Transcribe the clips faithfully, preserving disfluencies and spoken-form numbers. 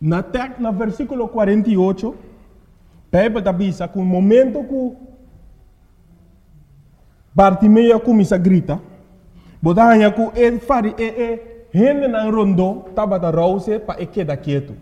Na tek, na versículo quarenta e oito, Bíblia avisa que o momento que Bartimeu começa a gritar, botanha que ele fari e e gente na rondo tava da rouse para e queda quieto.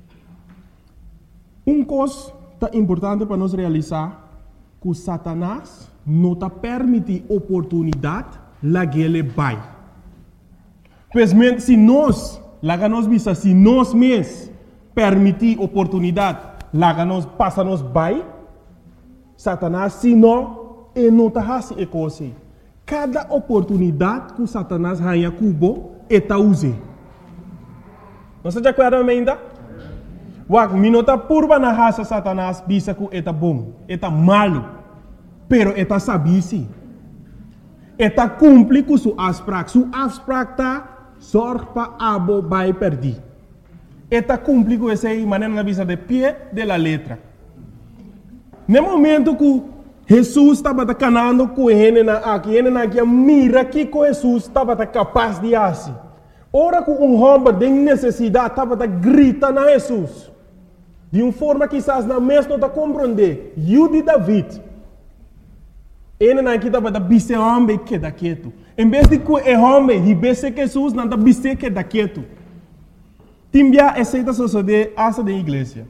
Um coisa tá importante para nós realizar que Satanás não tá permite oportunidade lá que ele vai. Pois se nós, lá que nós visa, se nós mesmos permitir oportunidade, lá que nós passa nós vai, Satanás se não, ele não tá assim e coisa. Cada oportunidade que Satanás ganha cubo, ele tá usando. Não se acorda ainda? Wak, minota purba na raça Satanás, bisa que ele tá bom, ele tá malo, pero ele tá sabisi. Ele tá cumpre com sua asprak, sua asprak tá sorte para abo vai perder. Eta cumpre com essa maneira na visa de pé de la letra. No momento que Jesus estava canando com ele na aqui, ele na aqui mira que com Jesus estava capaz de fazer. Ora que um homem de necessidade estava grita na Jesus. De uma forma que quizás na mesma não compreender. Eu de David. Ele na aqui estava da bise homem que da quieto. Em vez de que o homem e bise que Jesus não da bise que da quieto. Timbia aceita suceder asa da igreja.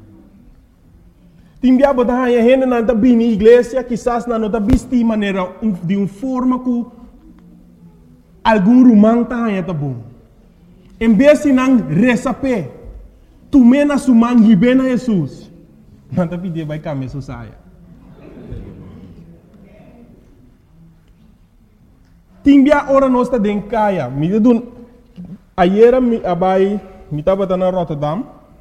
Timbia botar a gente na da bini igreja, quizás na nota bisti maneira de uma forma que algum romano tá aí tá bom. Em vez de não receber, tu mena sumang hibena Jesus. Não tá pedir vai caminhar só saia. Timbia ora nós tá dentro caia. Me dun ayer me abai me estava na Rotterdam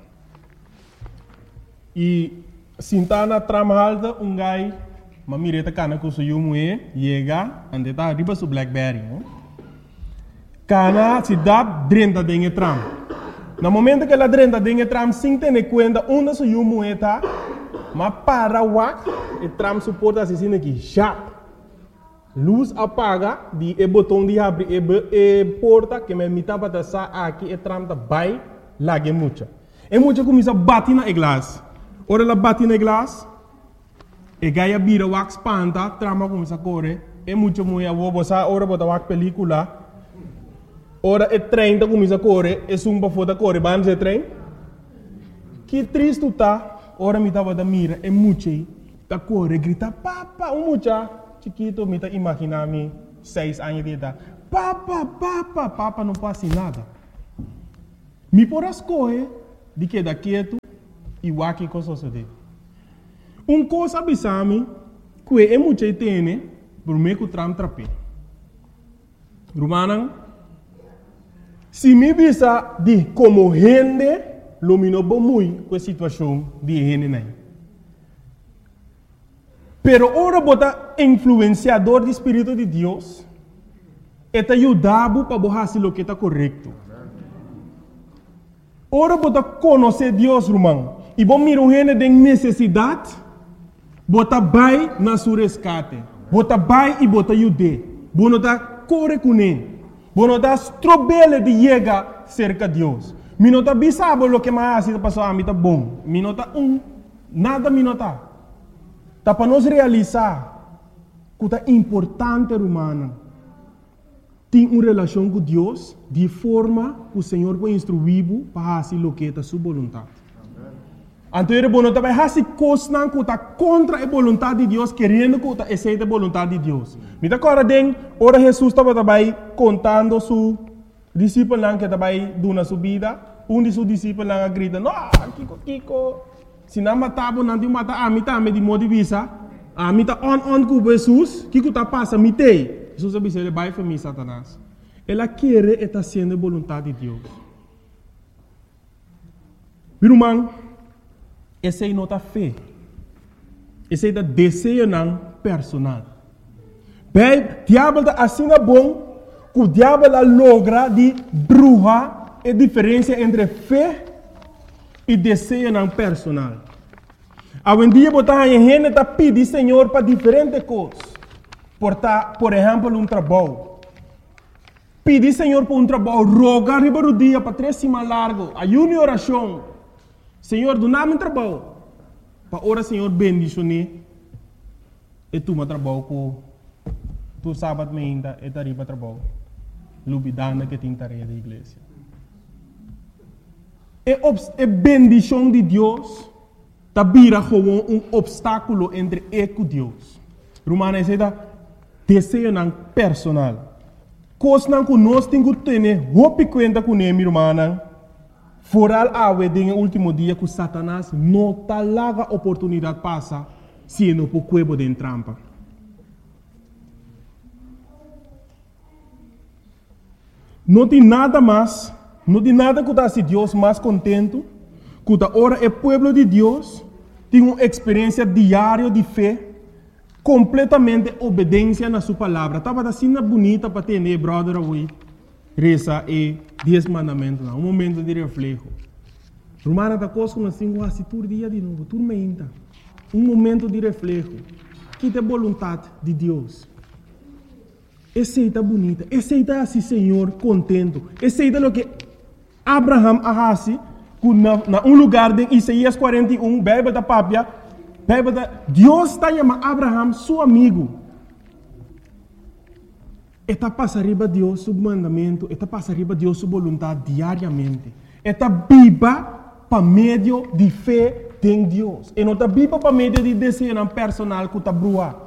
e sintana tramalda um gai uma mireta cana com seu moe chega ande tá riba su Blackberry no? Cana se dá drenta dentro tram no momento que ela drenta dentro tram sem ter conta onde seu moe tá mas para wak e tram suporta assim aqui já luz apaga de e botão de abrir e, e porta que me mitava da sa aqui e tram da vai lá que mucha e mucha começa a bater na glass ora ela bate na glass e gaia bira wax panta trama começa a correr e mucha mulher vou botar ora botar wax película ora e trem da começa a correr e sumba foda correr banze e trem que triste tá ora me tava da mira e mucha tá correr grita papa um mucha chiquito, me tá imaginando seis anos de idade. Papa, papa, papa não passa nada. Me por as coisas de que da quieto e o aqui com suceder. Um coisa abisame que é muito tem por meio que tram trape. Romana, se me bisa de como gente, lumino bom muito com a situação de gente nem. Pero ora bota influenciador do Espírito de Deus, eta ajudado para fazer o que está correto. Ora bota conhecer Deus, irmão, e bom mira um gente de necessidade, bota vai na sua resgate, bota vai e bota ajude, bota tá corre com ele, bota tá strobele de chegar cerca de Deus. Minota bisabo lo que mais está passando a mim tá bom, minota um, nada minota. Tá para nós realizar que é importante, humana, ter uma relação com Deus de forma que o Senhor vai instruir para fazer o que é a sua vontade. Então, ele não vai fazer coisas que está contra a vontade de Deus, querendo que está aceita a vontade de Deus. Me dá agora, ora Jesus estava também contando su discípulo que estava dando sua vida. Um de seus discípulos grita, não, Kiko, Kiko. Se não matava, não te mata, a mim também de modo de vista, a mim tá on on com Jesus, que que tá passa, me tem. Jesus disse, ele vai para mim, Satanás. Ela quer estar sendo a vontade de Deus. Meu irmão, essa é a nota fé. Essa é o desejo não personal. Bem, o diabo está assim bom, que o diabo logra de bruxa a diferença entre fé e desejo não personal. Algum dia botar a gente tá pedir Senhor para diferentes coisas. Por, tá, por exemplo, um trabalho. Pedir Senhor para um trabalho, rogar riba do dia para três semanas largo, ayuno e oração. Senhor, do nada trabalho. Para ora, Senhor, bendicione. E tu me trabalho com tu sábado me ainda e tariba trabalho. Lubidana que tem tarefa da igreja. E a bendição de Deus tá vira como um obstáculo entre eu e Deus. Romana diz desejo não personal. Coisa não que nós temos que ter roupa conta com ele, irmã. Foral awe no último dia que Satanás não tá larga oportunidade passa se não por cuebo de trampa. Não tem nada mais, não tem nada que dá se Deus mais contento, que da hora é povo de Deus tem uma experiência diária de fé, completamente obediência na sua palavra. Estava assim bonita para ter, né, brother, hoje. Reza e dez mandamentos, um momento de reflexo. Romana da coisa que nós temos assim todo dia de novo, tudo ainda. Um momento de reflexo. Que é a vontade de Deus. Aceita bonita, aceita assim, Senhor, contento. Aceita o que Abraham arrasi, na, na um lugar de Isaías quarenta e um, Bíblia da Pápia, Bíblia da Deus está chamando Abraham, seu amigo. Está passando Deus seu mandamento, está passando Deus sua vontade diariamente. Está viva para meio de fé em Deus. E não está viva para meio de desejo personal que está brua.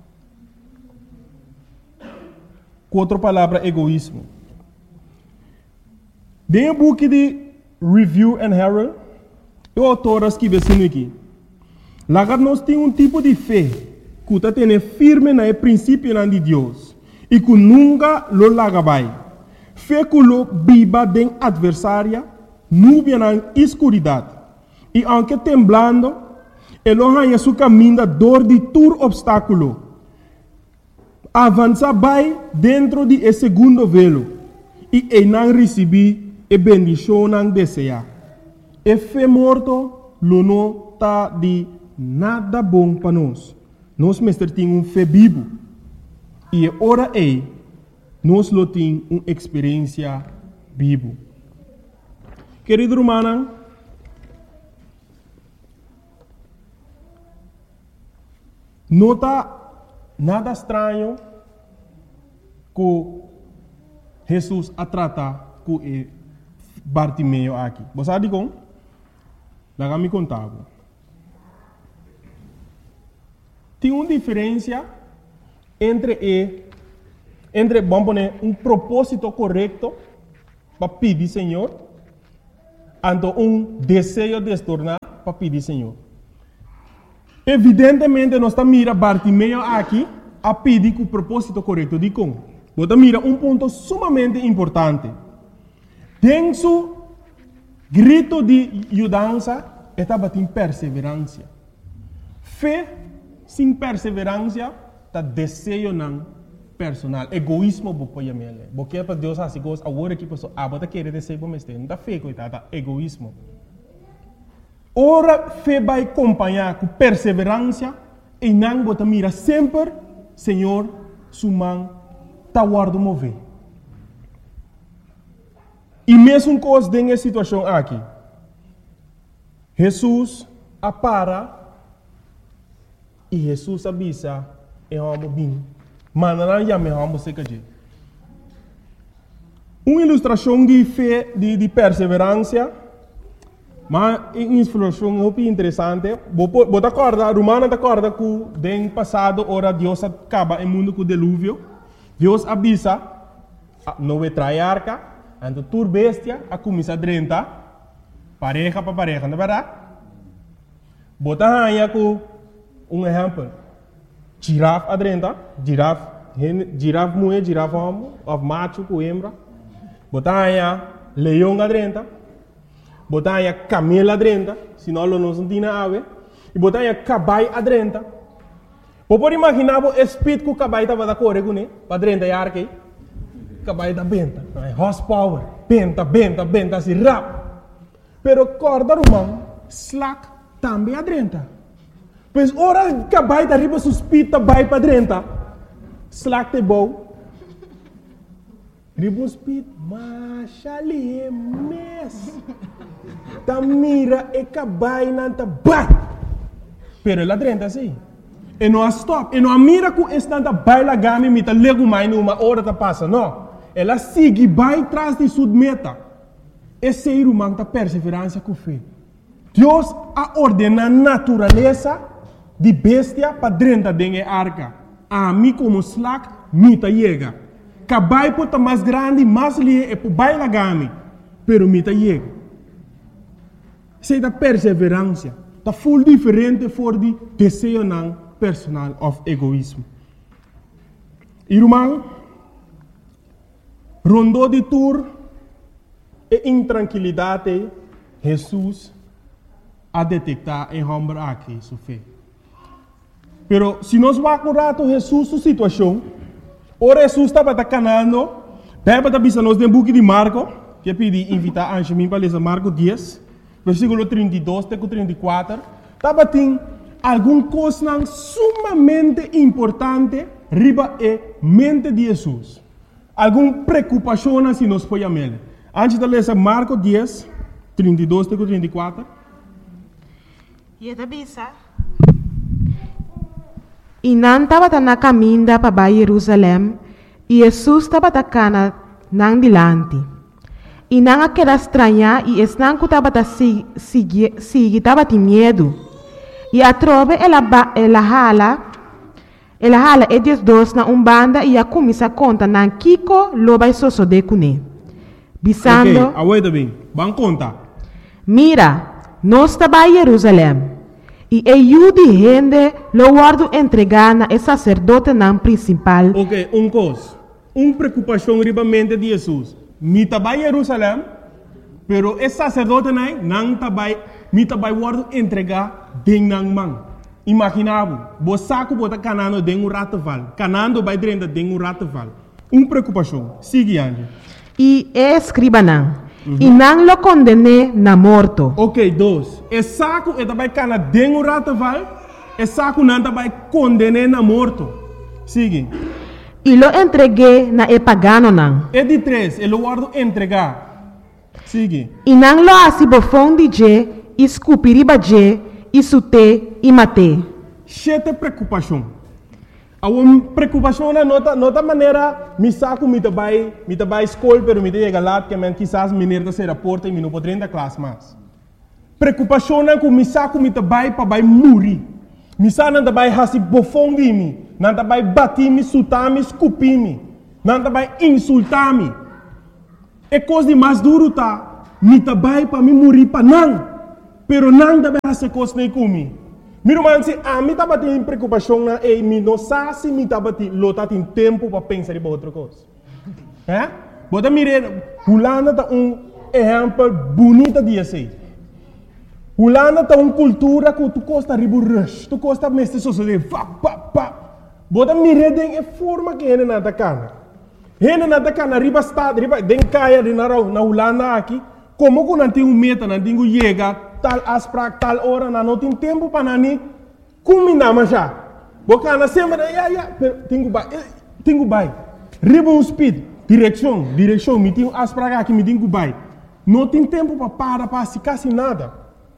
Com outra palavra, egoísmo. Dentro do book de Review and Herald, o autor escreve assim aqui. Lá nós temos um tipo de fé que está tendo firme no princípio de Deus. E que nunca lo larga vai. Fé que lo viva den adversária, nuvem na escuridade. E aunque temblando, ele arranha seu caminho da dor de todo obstáculo. Avança vai dentro de esse segundo velo. E ele não recebe a bendição não deseja. E fé morto, lo não está de nada bom para nós. Nós mestre temos um fé vivo. E ora é, nós lo temos uma experiência viva. Querido irmão, não está nada estranho que Jesus a tratar com Bartimeu aqui. Você sabe como? Lá me contava. Tem uma diferença entre e, entre vamos poner um propósito correto para pedir Senhor, e um desejo de se tornar para pedir Senhor. Evidentemente, nós estamos mirando Bartimeu aqui a pedir com o propósito correto de como. Você mira um ponto sumamente importante. Dentro do grito de mudança, estava em perseverança. Fé sem perseverança está desejo não personal. Egoísmo vou pôr ele. Porque para Deus assim coisa, agora que pessoa ah, bota querer desejo para mestre, não está fé coitada, egoísmo. Ora fé vai acompanhar com perseverança e não bota mira sempre, Senhor, sumang tá guardo mover. E mesmo coisa dessa situação aqui, Jesus apara e Jesus avisa e vamos bem. Manana já me vamos ser que uma ilustração de fé, de, de perseverança, mas uma ilustração muito interessante. Você acorda, Romana acorda que no passado, ora Deus acaba o mundo com o dilúvio. Deus avisa, não vai trair arca, então tur bestia, a começar a drentar, pareja para pareja, não é verdade? Bota aí com um exemplo. Girafa adrenta, girafa, girafa mulher, girafa homem, of macho com hembra. Botar aí leão adrenta, botar aí camelo adrenta, senão não se tem ave. E botar aí cavalo adrenta. Pode imaginar o espírito que o cavalo estava da correr com ele, para adrenta e arque. Cavalo da benta, horsepower, benta, benta, benta, assim rápido. Pero corda romano, slack também adrenta. Pois ora que vai da riba suspita vai para dentro. Slack te bom. Riba suspita, mas ali é mes. ta mira e cabai nanta bai. Pero ela drenta assim. E não stop. E não mira que estanta baila gami mita lego mais numa hora ta passa. Não. Ela sigue vai atrás de sua meta. Esse ser humano ta perseverança com fé. Deus a ordena a natureza de bestia para dentro da arca. A mim como slack, mita chega. Cabai pota mais grande, mais lie e po baila gami. Pero mita chega. Sei da perseverança. Ta full diferente for de desejo não personal of egoísmo. Irmão, rondou de tour e intranquilidade, Jesus a detectar em homem aqui, sua fé. Pero se nós vamos rato Jesus sua situação, ora Jesus estava canando, deve estar pensando nos book de Marco, que eu pedi invitar a Anjemim para ler Marco dez, versículo trinta e dois até trinta e quatro, estava tem alguma coisa sumamente importante riba e mente de Jesus. Alguma preocupação se nós podemos ler. Antes de ler Marco dez, trinta e dois até trinta e quatro. E é da bisa. E não estava na caminho para Jerusalém, e Jesus estava na nang dilante. E não aquela estranha, e não que estava seguir, estava de medo. E a trove ela ela hala, ela hala e dias dois na umbanda e a começa a conta na Kiko loba soso de cune. Bisando. Ok, aguenta bem. Vão contar. Mira, nós estava em Jerusalém. E eu de gente lo guardo entregar na sacerdote não principal. Ok, um coisa. Uma preocupação ribamente de Jesus. Me estava em Jerusalém, pero esse sacerdote não não estava, me estava guardo entregar den nang man. Imaginavo, bo saco bota canando den um rataval. Canando vai dentro den um rataval. Uma preocupação. Sigue ande. E escriba não. Uhum. E não lo condene na morto. Ok, dois. E saco e também cana den um rataval. E saco não também condene na morto. Sigue. E lo entreguei na e pagano não. E de três, ele guardo entregar. Sigue. E não lo asibofon de je, escupiriba je, isute e mate. Chete preocupação. A uma preocupação na nota, nota maneira, me saco me trabalho, me trabalho escola, pero me chega lá que men quizás me nerda ser a porta e me não pode entrar classe mais. Preocupação na que me saco me trabalho para vai morrer. Me saco não trabalho hasi bofão de mim, não trabalho bater me, sutar me, escupir me, não trabalho insultar me. É coisa de mais duro tá, me trabalho para me morrer para não. Pero não deve fazer coisa nem comigo. Meu irmão, se a mim estava tendo preocupação na e me não sabe se me estava tendo lota tem tempo para pensar em outra coisa. É? Bota mirar, Holanda tá um exemplo bonito de assim. Holanda tá uma cultura que tu gosta de rush, tu gosta de mestre social, pá pá pá. Bota mirar de forma que ele não tá cana. Ele não tá cana riba estado, riba den caia de na na Holanda aqui. Como que não tem um meta, não tem um chega tal asprak tal hora, não tem tempo para nani combinar mais já. Boca na semana, ya ya, tenho bai, tenho bai. Riba um speed, direção, direção, me tenho asprak aqui, me tenho bai. Não tem tempo para parar para se quase nada.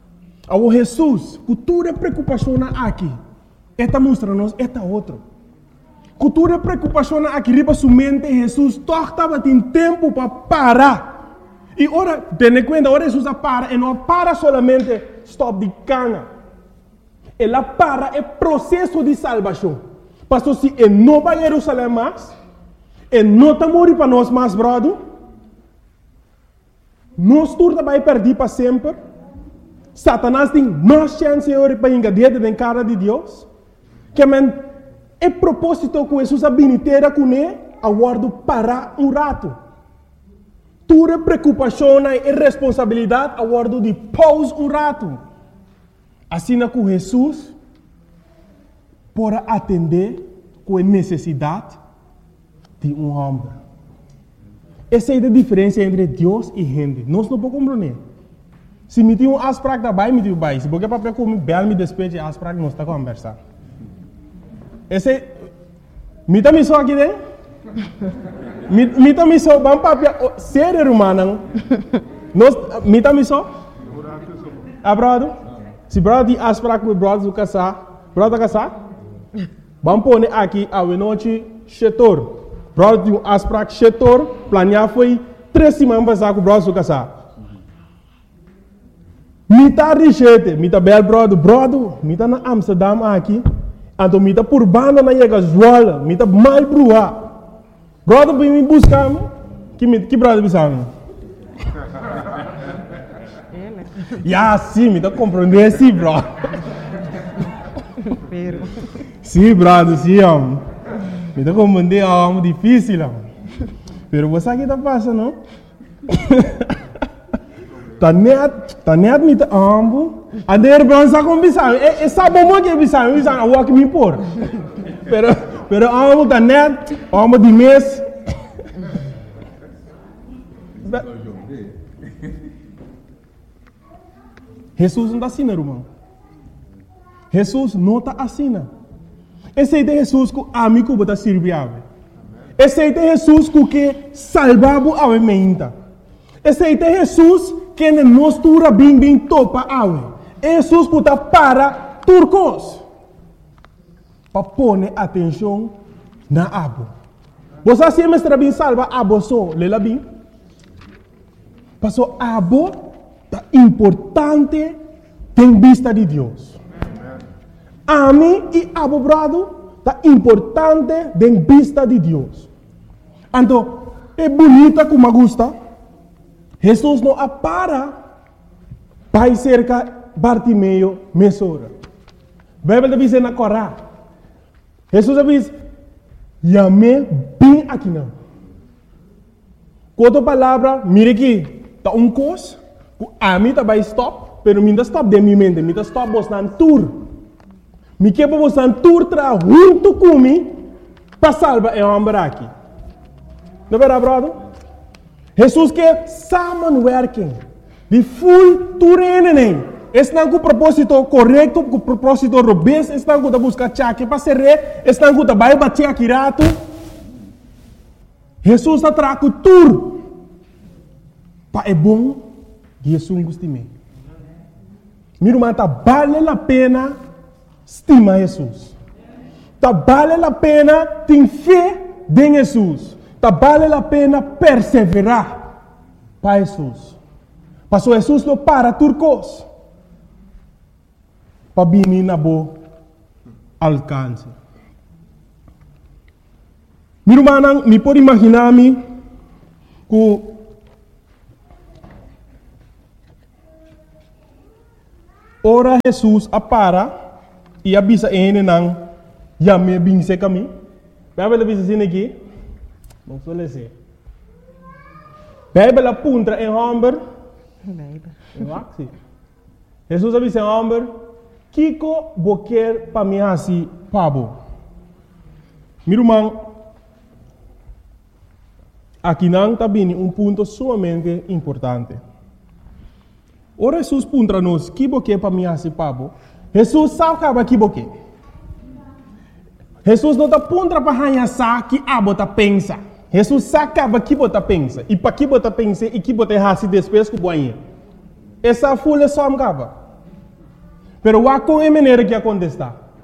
Ao Jesus, cultura preocupação aqui, esta mostra-nos esta outro. Cultura preocupação aqui, riba sua mente, Jesus, torta tem tempo para parar. E ora, tenha conta, ora Jesus para, e não para solamente stop de cana. Ela para é processo de salvação. Pastor, se ele não vai a Jerusalém mais, ele não está morrendo para nós mais, brother, nós todos vai perder para sempre. Satanás tem mais chance para engadir dentro da cara de Deus. Que é propósito que Jesus a biniteira com ele, a guardo para um rato. Tua preocupação e responsabilidade a guardo de pause um rato. Assim que Jesus para atender com a necessidade de um homem. Essa é a diferença entre Deus e gente. Nós não podemos compreender. Se me tem um asprak da bai, me tem um bai. Se porque papel como bel me despeje asprak, nós está conversando. Esse é... Me tá me só aqui dentro? Me tá me só, vamos papel... Sério, irmão? Nós... Me tá me só? Ah, brother? Se brother tem afspraak met brother do casar, brother casar? Vamos pôr aqui a noite setor. Brother tem afspraak setor, planear foi três semanas passar com o brother do casar. Mita richete, mita bel brother, brother, mita na Amsterdam aqui, então mita por banda na chega zola, mita mal brua. Brother vem me buscar, que que brother bisame? Ya, sim, me tá compreendendo, sim, bro. Pero. Sim, brother, sim, homem. Me tá compreendendo, é algo difícil, homem. Pero você aqui tá passando, não? Tá net, tá net, me tá ambo. A der bron sa com bisame, é é sabo mo que bisame, bisame, a walk me por. Pero, pero ambo tá net, ambo de mês. Jesus não está assim, irmão. Jesus não está assim. Esse é Jesus que a mim que está servindo. Esse é Jesus que salvava a mente. Esse é Jesus que nos tura bem bem topa a Jesus que está para turcos. Para pôr atenção na abo. Você sempre está bem salva abo só, lela bem. Passou abo é importante em vista de Deus. A mim e a meu brado é importante em vista de Deus. Então, é bonita como gosta. Jesus não para para cerca Bartimeu mesora. A Bíblia diz na Corá. Jesus diz, "Yame bem aqui não." Outra palavra, mire aqui, tá um cos. A mim também stop, pero minha stop de minha mente, minha stop vos nan tour. Me que vos nan tour tra junto comigo para salvar o homem aqui. Não é verdade, brother? Jesus quer samenwerking, de full toerening. Estão com o propósito correto, com o propósito robusto, estão com a busca chaque para ser rei, estão com a vai bater aqui rato. Jesus está trago tour para é bom. Jesus gosta de mim. Meu irmão, tá vale a pena estimar Jesus. Tá vale a pena ter fé em Jesus. Tá vale a pena perseverar para Jesus. Passou Jesus não para turcos. Para vir na boa alcance. Meu irmão, me pode imaginar-me que ora Jesus apara e avisa ele não já me binse caminho. Bíblia diz assim aqui, não sou lese. Bíblia apunta em homem. Jesus avisa em homem, Kiko boquer para mim assim, pabo. Meu irmão, aqui não está bem um ponto sumamente importante. Ora Jesus puntra nos que boque para mim assim pabo. Jesus sabe que que boque. Jesus não está puntra para hanhasa que abo tá pensa. Jesus sabe que bota pensa e para que bota pensa e que bota hasi depois que boinha. Essa folha só amgava. Pero wa com é maneira que acontece.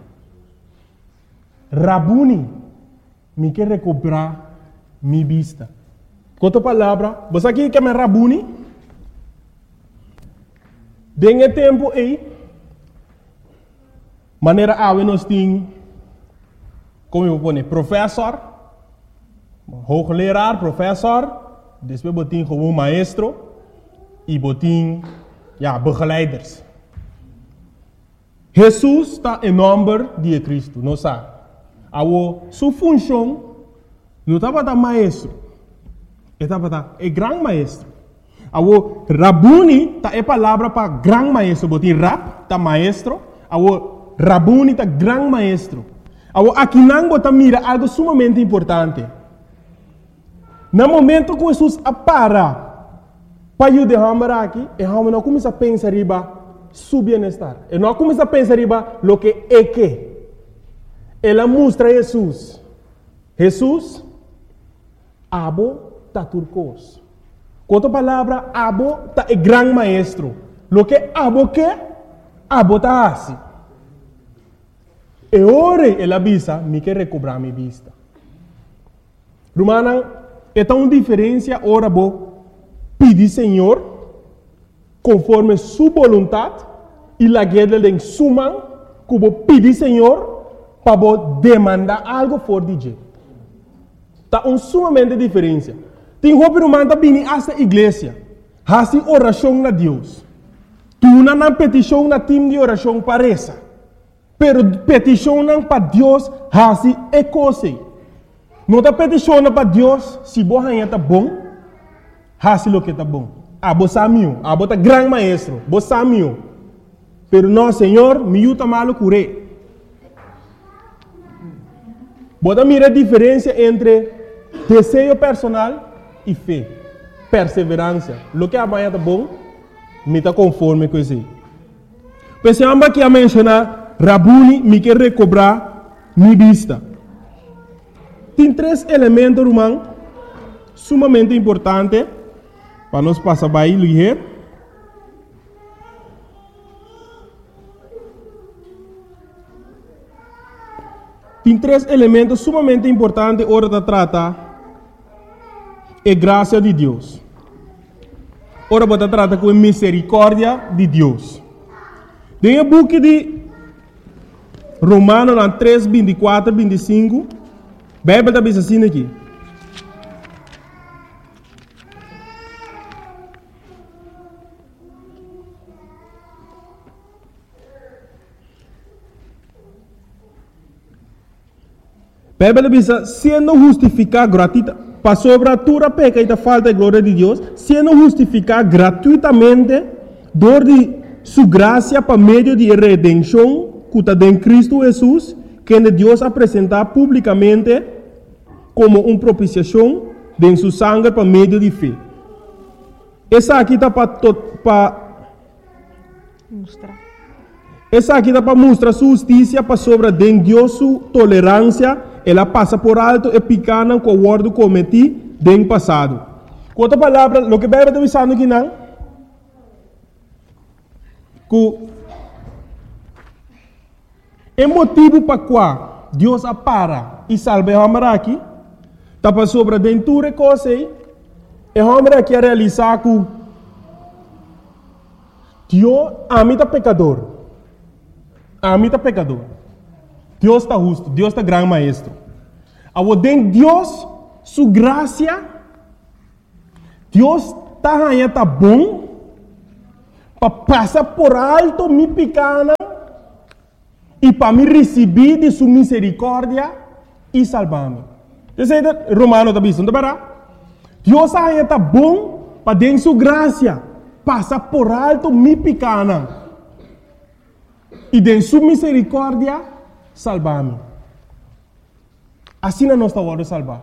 Rabuni me quer recuperar mi vista. Com outra palavra, você aqui que é Rabuni? Dengue tempo aí, maneira a nós tem, como eu vou dizer, professor, hoogleraar, professor, depois botin como maestro e botin, ja, begeleiders. Jesus está em nome de Cristo, não sabe? A sua função não estava da maestro, estava da é grande maestro. Awo Rabuni ta é palavra para gran maestro, botin rap ta maestro, awo Rabuni ta gran maestro. Awo aqui não bota mira algo sumamente importante. No momento que Jesus apara para o de hamara aqui, e hama não começa a pensar riba su bem-estar. E não começa a pensar riba lo que é que. Ela mostra Jesus. Jesus abo ta turcos. Com outra palavra, abo ta é gran maestro. Lo que abo que, abo ta assim. E ore ela visa, me quer recobrar minha vista. Romana, é tão diferença ora bo pedir Senhor conforme sua vontade e la guerra de suma que bo pedir Senhor para bo demandar algo for de je. Tá um sumamente diferença. Tem roupa romana tá vindo esta igreja, hasi oração na Deus. Tu não na petição na time de oração parece. Pero petição para Deus hasi é coisa. Não está peticionando para Deus se você está bom, hasi lo que está bom. Ah, você é meu, ah, você é grande maestro, você é meu. Pero não, Senhor, me ajuda malo curé. Você mira a diferença entre desejo personal e fé, perseverança. Lo que amanhã está bom, me está conforme com isso. Pensamos que a mencionar, Rabuni me quer recobrar minha vista. Tem três elementos, irmão, sumamente importantes para nós passar para aí, ligeiro. Tem três elementos sumamente importantes hora de tratar a graça de Deus. Ora, você trata com a misericórdia de Deus. Tem o book de Romanos três, vinte e quatro, vinte e cinco. A Bíblia está assim aqui. A Bíblia diz, sendo justificado gratuitamente, para sobre a tua peca e a falta de glória de Deus, sendo justificado gratuitamente, dor de sua graça para meio de redenção, que está em Cristo Jesus, que Deus apresentar publicamente como uma propiciação de seu sangue para meio de fé. Essa aqui está para mostrar. Essa aqui está para mostrar sua justiça para sobre de Deus sua tolerância. Ela passa por alto e picana com o ordo cometido no passado. Com outra palavra, o que a Bíblia está dizendo aqui não? Que é motivo para qual Deus apara e salva o homem aqui, está para sobre dentro de coisa e o homem aqui a realizar que Deus ama o pecador. Ama o pecador. Deus está justo, Deus está grande maestro. Agora, dentro de Deus, sua graça, Deus está aí, está bom, para passar por alto minha pequena e para me receber de sua misericórdia e salvar-me. Você sabe, Romano está dizendo, não. Deus aí está bom para dentro de sua graça, passar por alto minha pequena e de sua misericórdia salvar-me. Assim não está hora de salvar.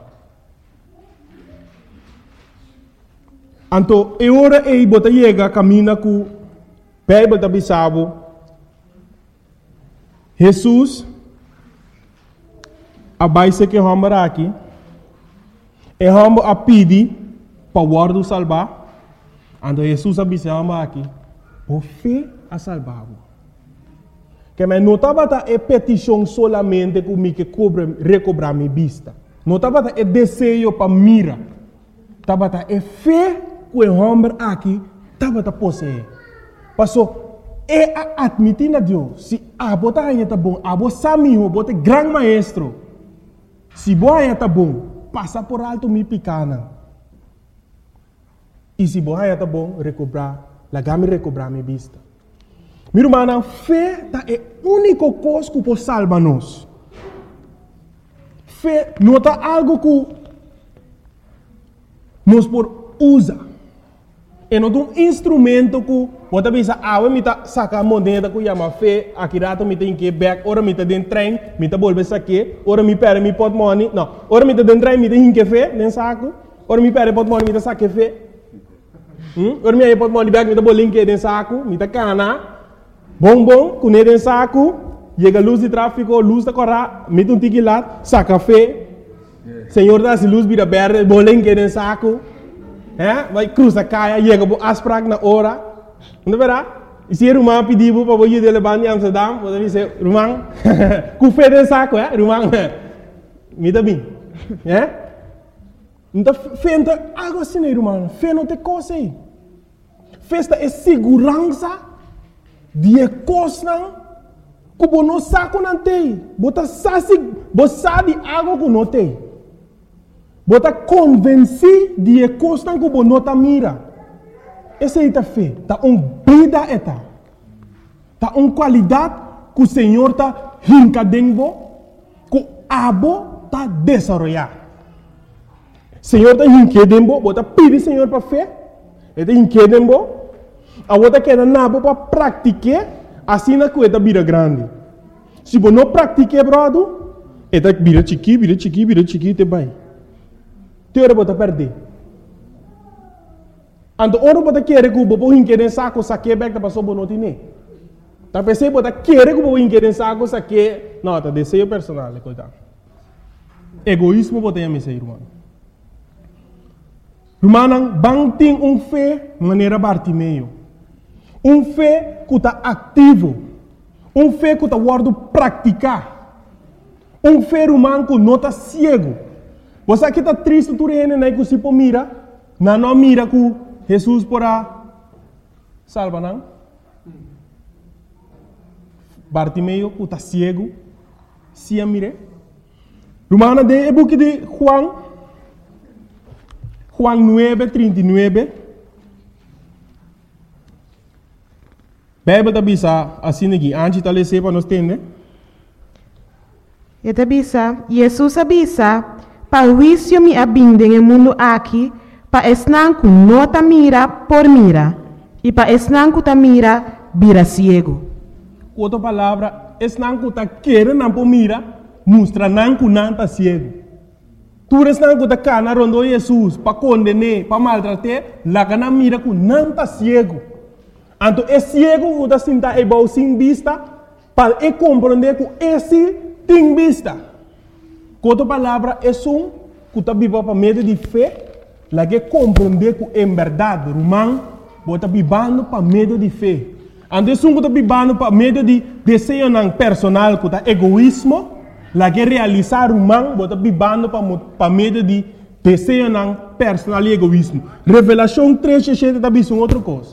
Então, é hora de você chegar, caminha com a Bíblia da Bissau. Jesus, a base que vamos aqui, é vamos a pedir para o ordo salvar. Então, Jesus a Bissau aqui, por fé a salvar-o. Que mas não estava a petição solamente que me que cobre recobrar minha vista. Não estava a desejo para mira. Estava a fé que o homem aqui estava a possuir. Passou é a admitir a Deus. Se a bota aí está bom, a bota samiho, bota grande maestro. Se boa aí está bom, passa por alto minha pequena. E se boa aí está bom, recobrar, lagame recobrar minha vista. Meu irmão, a fé é a única coisa que pode salvar-nos. Fé não é algo que nós podemos usar. É um instrumento que você pensa, ah, eu vou sacar a moneda que chama fé, aqui rato eu tenho que ir back, ora eu estou dentro do trem, eu estou voltando aqui, ora eu pego meu portmoney, não, ora eu estou dentro do trem, eu tenho que ir fé, dentro do saco, ora eu pego o portmoney, eu estou sacar fé, ora eu pego o portmoney back, eu estou voltando dentro do saco, eu estou cana. Bom, bom, com ele em saco, chega a luz de tráfego, luz da corra, mete um tique lá, saca café, Senhor dá-se luz, vira verde, bolengue em saco, é? Vai cruza caia, chega a asprag na hora, não verá? E se Rumang pediu para você levar em Amsterdam, você diz, Rumang, com fé de saco, é? Rumang, me dá bem. É? Então, fé não é algo assim, Rumang. Fé não tem coisa aí. Festa é segurança de coisa que você não sabe que não tem. Você sabe algo que não tem. Você está convencido de coisa que você não está mira. Essa é a fé. Está uma vida eta. Está uma qualidade que o Senhor está rincadendo, que o abo está desenvolvendo. O Senhor está rincadendo, você pede o Senhor para fé. Ele está rincadendo, a você quer nabo para praticar, assim na coisa vira grande. Se você não pratica, brother, ele vira chiqui, vira chiqui, vira chiqui, te vai. Teora você perder. Ando ora você quer que você hinque saco saque back da pessoa não tem. Tá pensei você quer que você hinque saco saque, não, tá desejo personal, coitado. Egoísmo você tem esse irmão. Irmão, bang tem um fé maneira Bartimeu. Um fé que está ativo. Um fé que está guardo praticar. Um fé humano que não está cego. Você aqui está triste, tu rene, né, que se pô mira, não não mira que Jesus porá salva, não? Bartimeu que está cego, se a mire. Romana de e book de Juan, Juan nueve, trinta y nueve. Bíblia está bisa assim aqui, antes de ler para nós entender. E bisa, Jesus avisa, para o juízo me abinde no mundo aqui, para esnanco não ta mira por mira, e para esnanco ta mira, vira ciego. Outra palavra, esnanco ta querer não por mira, mostra nanco não ta ciego. Tu esnanco ta cana rondo Jesus, para condenar, para maltratar, lá que não mira com não ta ciego. Então, é ciego que está sentado e vai sem vista, para compreender que esse tem vista. Outra palavra, é um que está vivo para meio de fé, lá que compreender que é verdade, Romão, está vivendo para meio de fé. Então, é um que está vivendo para meio de desejo personal, que está egoísmo, lá que realizar Romão, está vivendo para meio de desejo personal e egoísmo. Revelação três, sete, está vendo outra coisa.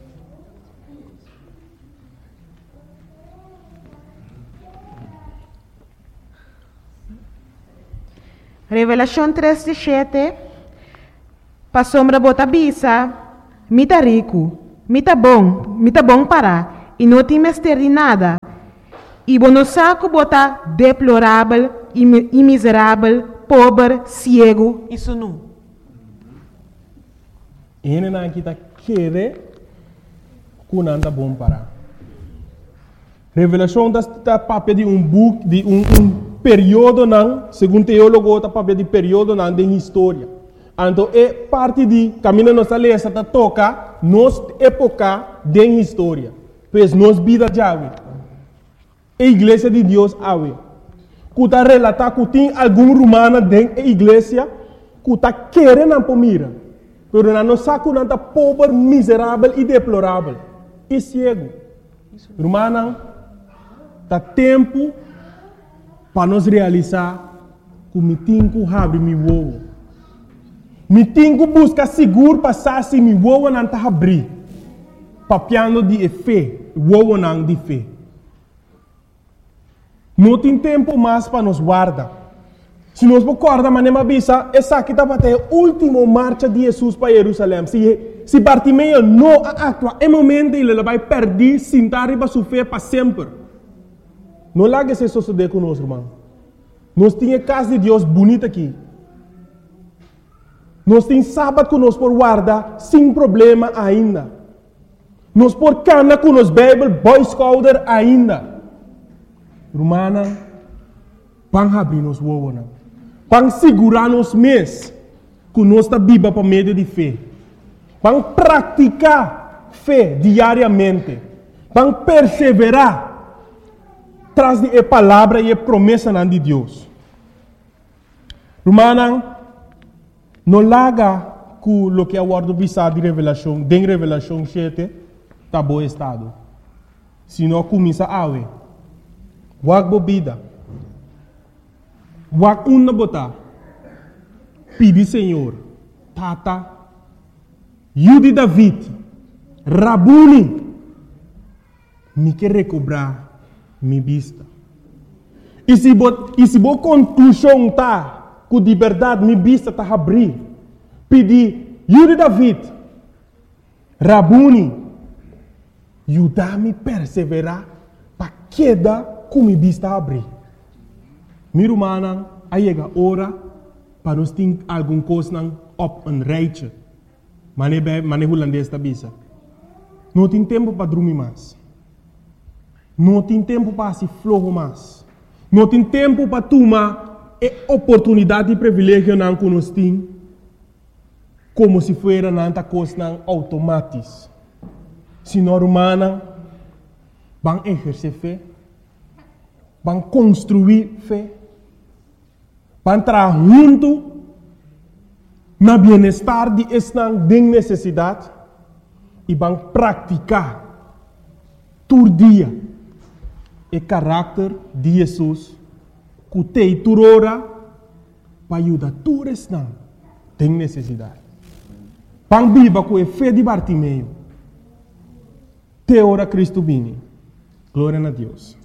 Revelação três, sete. Para sombra bota bisa, mita rico, mita bom, mita bom para, e não tem mestre de nada. E bono saco bota deplorável, e miserável, pobre, cego, isso não. Ele não está querendo que não está bom para. Revelação está papel de um book, de um, um período não, segundo teólogo, está papel de período não de história. Então, é parte de caminho nossa lei, está toca nossa época de história. Pois nossa vida já é. A igreja de Deus é. Que está relatar que tem algum romano dentro da igreja que está querendo para mira. Mas não sabe que não está pobre, miserável e deplorável. E cego. Romano, está tempo para nós realizar que me tenho que abrir meu ovo. Me tenho que buscar seguro para saber se meu ovo não está abrir. Papiando de fé, o ovo não de fé. Não tem tempo mais para nos guardar. Se nós guardar, mas não avisa, essa aqui está para a última marcha de Jesus para Jerusalém. Se, se Bartimeu não atua, é momento ele vai perder, sentar e vai sofrer para sempre. Não larga esse suceder conosco, irmão. Nós temos a casa de Deus bonita aqui. Nós temos sábado que nós por guardar sem problema ainda. Nós por cana com nos Bible, Boy Scouter ainda. Romana, para abrir nos uovos, para segurar nos mês que nós está viva para meio de fé. Para praticar fé diariamente. Para perseverar traz de a palavra e a promessa de Deus. Romana, não larga que o que é o word visado de revelação, de revelação sete, está bom estado. Se não começa a ver. Wag bebida. Wag una botar. Pedi Senhor. Tata. Yudi David. Rabuni. Me quer recobrar minha vista. E se boa conclusão tá, que de verdade minha vista tá abrir. Pedi, Yudi David, Rabuni, ajuda-me a perseverar para queda com minha vista abrir. Minha irmã, aí chega a hora para nós ter alguma coisa op een rijtje. Mas não é holandês da bisa. Não tem tempo para dormir mais. Não tem tempo para se flojo mais. Não tem tempo para tomar a oportunidade e privilégio que nós temos, como se fosse nanta coisa automática. Se nós humanos vamos exercer fé, vamos construir fé, vamos trabalhar junto no bem-estar de esta necessidade e vamos praticar todo dia o caráter de Jesus, que tem turora para ajudar todos que têm necessidade. Vamos viver com a fé de Bartimeu. Te ora Cristo vini. Glória a Deus.